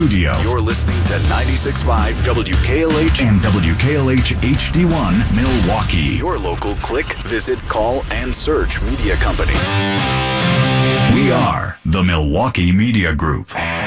Studio. You're listening to 96.5 WKLH and WKLH HD1 Milwaukee. Your local click, visit, call, and search media company. We are the Milwaukee Media Group.